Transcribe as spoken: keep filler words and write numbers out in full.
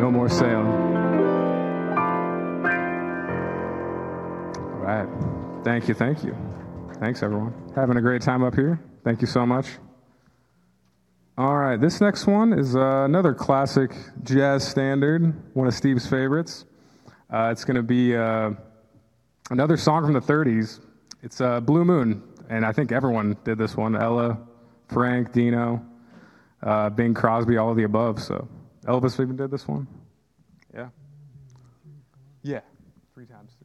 No more sailing. All right. Thank you, thank you. Thanks, everyone. Having a great time up here. Thank you so much. All right, this next one is uh, another classic jazz standard, one of Steve's favorites. Uh, it's going to be uh, another song from the thirties. It's uh, Blue Moon, and I think everyone did this one. Ella, Frank, Dino, uh, Bing Crosby, all of the above. So Elvis even did this one. Yeah. Yeah, three times.